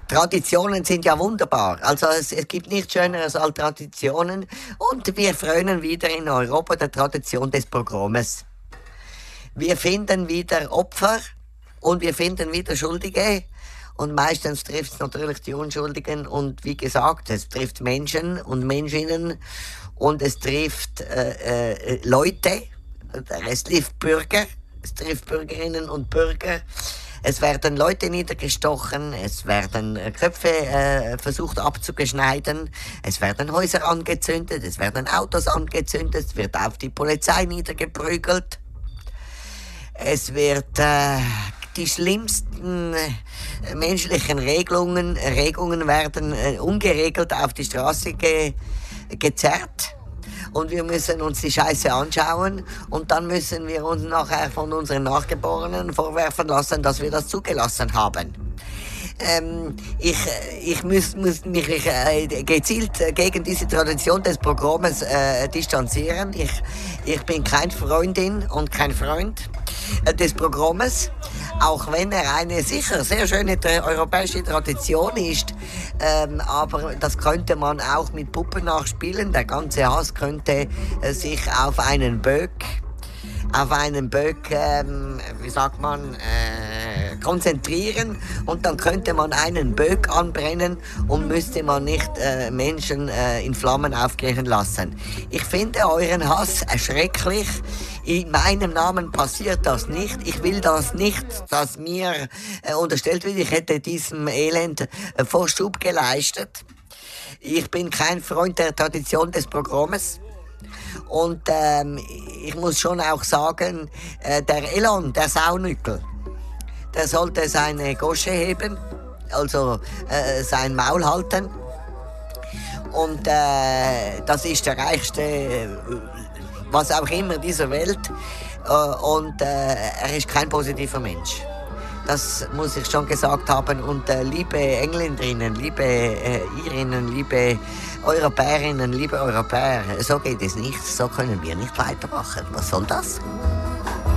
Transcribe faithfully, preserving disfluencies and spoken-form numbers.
Traditionen sind ja wunderbar. Also es, es gibt nichts Schöneres als Traditionen. Und wir frönen wieder in Europa der Tradition des Pogromes. Wir finden wieder Opfer und wir finden wieder Schuldige. Und meistens trifft es natürlich die Unschuldigen. Und wie gesagt, es trifft Menschen und Menschinnen. Und es trifft äh, äh, Leute. Es trifft Bürger. Es trifft Bürgerinnen und Bürger. Es werden Leute niedergestochen, es werden Köpfe äh, versucht abzugeschneiden, es werden Häuser angezündet, es werden Autos angezündet, es wird auf die Polizei niedergeprügelt. Es wird äh, die schlimmsten äh, menschlichen Regelungen, Regungen werden äh, ungeregelt auf die Straße ge gezerrt. Und wir müssen uns die Scheiße anschauen und dann müssen wir uns nachher von unseren Nachgeborenen vorwerfen lassen, dass wir das zugelassen haben. Ähm, ich ich muss, muss mich äh, gezielt gegen diese Tradition des Pogromes äh, distanzieren. Ich, ich bin kein Freundin und kein Freund äh, des Pogromes, auch wenn er eine sicher sehr schöne europäische Tradition ist. Ähm, aber das könnte man auch mit Puppen nachspielen. Der ganze Hass könnte äh, sich auf einen Böck, auf einen Böck, ähm, wie sagt man, äh, konzentrieren und dann könnte man einen Böck anbrennen und müsste man nicht äh, Menschen äh, in Flammen aufgehen lassen. Ich finde euren Hass erschrecklich. In meinem Namen passiert das nicht. Ich will das nicht, dass mir äh, unterstellt wird, ich hätte diesem Elend äh, Vorschub geleistet. Ich bin kein Freund der Tradition des Pogromes. Und ähm, ich muss schon auch sagen, äh, der Elon, der Saunückel, der sollte seine Gosche heben, also äh, sein Maul halten. Und äh, das ist der reichste, äh, was auch immer dieser Welt. Äh, und äh, er ist kein positiver Mensch. Das muss ich schon gesagt haben. Und äh, liebe Engländerinnen, liebe äh, Irinnen, liebe Europäerinnen, liebe Europäer, so geht es nicht. So können wir nicht weitermachen. Was soll das?